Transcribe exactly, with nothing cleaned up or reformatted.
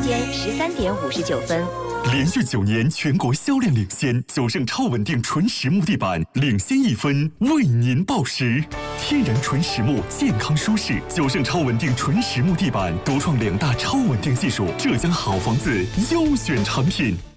间十三点五十九分。 连续九年全国销量领先，九盛超稳定纯实木地板领先一分，为您报时。天然纯实木，健康舒适，九盛超稳定纯实木地板独创两大超稳定技术，浙江好房子优选产品。